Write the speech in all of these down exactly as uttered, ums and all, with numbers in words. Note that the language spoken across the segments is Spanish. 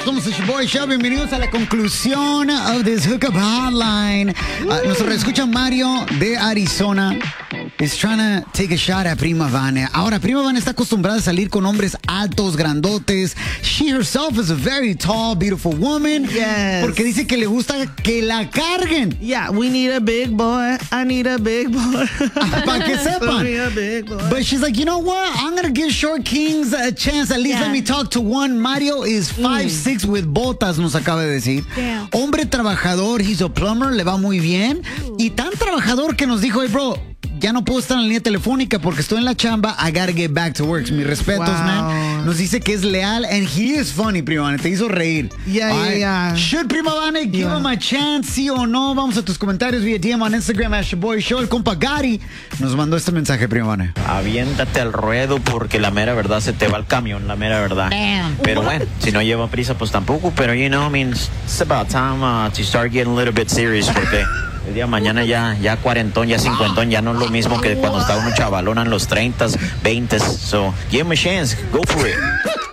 Somos el Boy Show. Bienvenidos a la conclusión of this hookup hotline. Uh, nuestro escucha Mario de Arizona is trying to take a shot at Prima Vane. Ahora, Prima Vane está acostumbrada a salir con hombres altos, grandotes. She herself is a very tall, beautiful woman. Yes. Porque dice que le gusta que la carguen. Yeah, we need a big boy. I need a big boy. Para que sepan. We need a big boy. But she's like, you know what? I'm going to give short kings a chance. At least Yeah. let me talk to one. Mario is five six with botas, nos acaba de decir. Damn. Hombre trabajador, he's a plumber, le va muy bien. Y tan trabajador que nos dijo, hey, bro, ya no puedo estar en la línea telefónica porque estoy en la chamba. I gotta get back to work. Mis respetos, Wow. man. Nos dice que es leal and he is funny, Prima Vane. Te hizo reír. Yeah, yeah, Alright. yeah. Should Prima Vane give Yeah. him a chance, sí o no? Vamos a tus comentarios vía D M on Instagram, at Boy Show. El compa Gary nos mandó este mensaje, Prima Vane. Aviéntate al ruedo porque la mera verdad se te va el camión, la mera verdad. Damn. Pero bueno, si no lleva prisa, pues tampoco. Pero, you know, I mean, it's about time uh, to start getting a little bit serious porque el día de mañana ya, ya cuarentón, ya cincuentón, ya no es lo mismo que cuando estaba uno chavalón en los treintas, veintes. So, give him a chance. Go for it.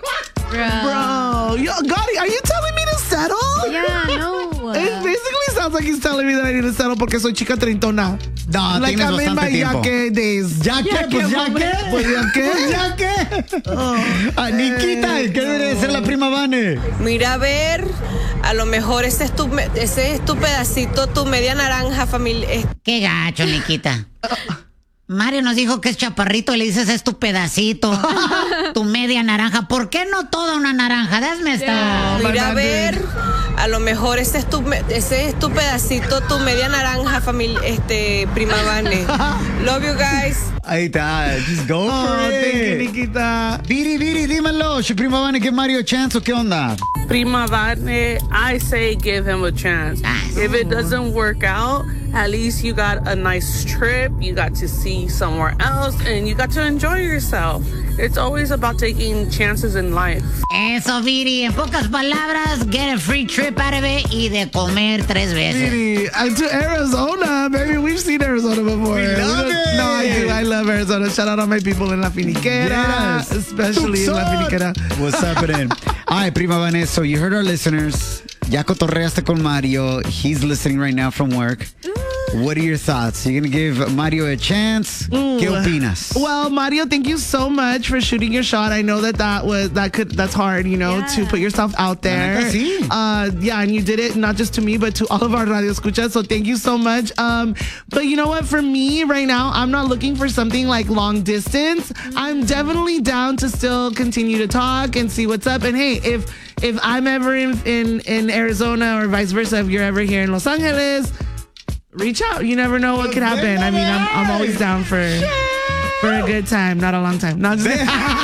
Bro, yo, Gotti, are you telling me to settle? Yeah, no. It basically sounds like he's telling me that I need to settle porque soy chica treintona. No, Like tienes I'm in bastante my tiempo. ya que days. ¿Ya qué? Pues ya qué. Pues ya qué. ¿Ya qué? Ah, Nikita, ¿qué debería ser la Prima Vane? Mira a ver, a lo mejor ese es tu, me- ese es tu pedacito, tu media naranja, familia. Qué gacho, Nikita. Mario nos dijo que es chaparrito y le dices es tu pedacito, tu media naranja. ¿Por qué no toda una naranja? Hazme esta. Mira a ver, a lo mejor ese es tu, me- ese es tu pedacito, tu media naranja, familia, este, Prima Vane. Love you guys. Ahí está, just go Oh, for thank you, it. Nikita. Viri, Viri, dímelo. ¿Should Prima Vane give Mario a chance o qué onda? Prima Vane, I say give him a chance. If it doesn't work out, at least you got a nice trip, you got to see somewhere else, and you got to enjoy yourself. It's always about taking chances in life. Eso, Viri. En pocas palabras, get a free trip out of it y de comer tres veces. Viri, uh, to Arizona, baby. We've seen Arizona before. We love don't- it. No, I do. I love Arizona. Shout out all my people in La Finiquera, Yes. especially in La Finiquera. What's happening? All right, Prima Vane, so you heard our listeners. Ya cotorreaste con Mario. He's listening right now from work. What are your thoughts? You gonna give Mario a chance? ¿Qué opinas? Well, Mario, thank you so much for shooting your shot. I know that that was that could that's hard, you know, to put yourself out there. neta, sí. Uh, yeah, and you did it not just to me, but to all of our radio escuchas. So thank you so much. Um, but you know what? For me right now, I'm not looking for something like long distance. I'm definitely down to still continue to talk and see what's up. And hey, if if I'm ever in in, in Arizona or vice versa, if you're ever here in Los Angeles, reach out. You never know what could happen. I mean, I'm I'm always down for for a good time, not a long time. Not just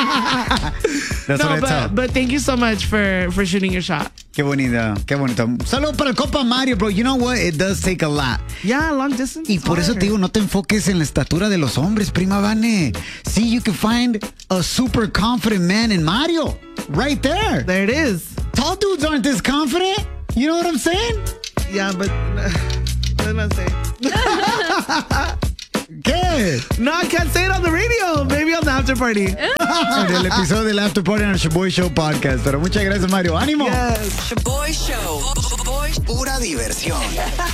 That's no, what I but thought. but thank you so much for for shooting your shot. Qué bonito, qué bonito. Saludos para el compa Mario, bro. You know what? It does take a lot. Yeah, long distance. Y is por eso hard. te digo, no te enfoques en la estatura de los hombres, Prima Vane. See, you can find a super confident man in Mario. Right there. There it is. Tall dudes aren't this confident. You know what I'm saying? Yeah, but what am I saying? ¿Qué? No, I can't say it on the radio. Maybe on the after party. En el episodio del After Party en el Shaboy Show podcast. Pero muchas gracias, Mario. ¡Ánimo! Yes. Boy Show. Boy- Pura diversión.